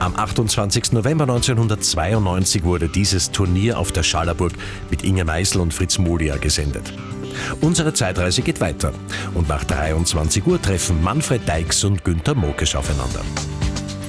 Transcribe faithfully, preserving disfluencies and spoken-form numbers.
Am achtundzwanzigsten November neunzehnhundertzweiundneunzig wurde dieses Turnier auf der Schallerburg mit Inge Meisel und Fritz Molia gesendet. Unsere Zeitreise geht weiter und nach dreiundzwanzig Uhr treffen ManfredEix und Günter Mokesch aufeinander.